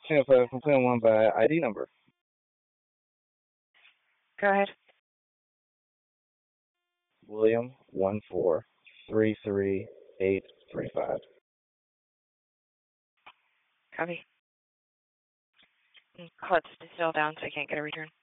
Channel 5, complaint 1 by ID number. Go ahead. William 1433835. Copy. Call it still down so I can't get a return.